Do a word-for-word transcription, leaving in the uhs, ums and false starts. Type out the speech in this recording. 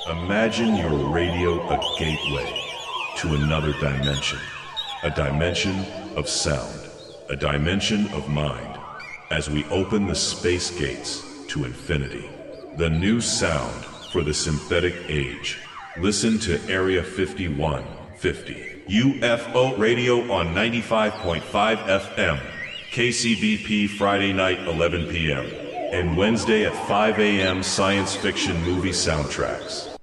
Imagine your radio a gateway to another dimension. A dimension of sound. A dimension of mind. As we open the space gates to infinity. The new sound for the synthetic age. Listen to Area fifty-one fifty. U F O Radio on ninety-five point five F M. K C B P Friday night eleven p m and Wednesday at five a m Science fiction movie soundtracks.